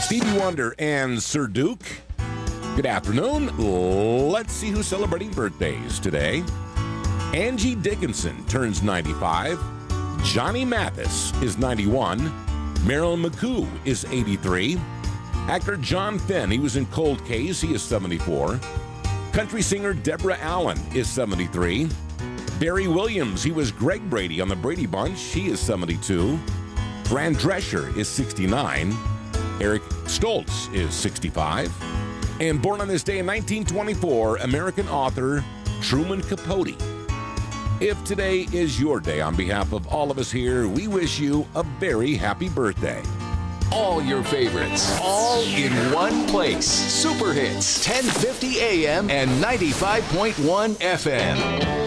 Stevie Wonder and Sir Duke. Good afternoon. Let's see who's celebrating birthdays today. Angie Dickinson turns 95. Johnny Mathis is 91. Marilyn McCoo is 83. Actor John Fenn, he was in Cold Case, he is 74. Country singer Deborah Allen is 73. Barry Williams, he was Greg Brady on the Brady Bunch, he is 72. Fran Drescher is 69. Eric Stoltz is 65. And born on this day in 1924, American author Truman Capote. If today is your day, on behalf of all of us here, we wish you a very happy birthday. All your favorites, all in one place. Super Hits, 1050 AM and 95.1 FM.